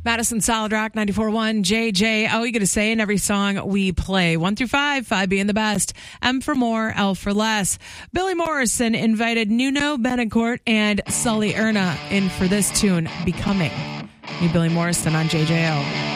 Madison Solid Rock 94.1 JJ. Oh, you got to say in every song we play 1 through 5, 5 being the best, M for more, L for less. Billy Morrison invited Nuno Betancourt and Sully Erna in for this tune, Becoming. Me, Billy Morrison on JJO.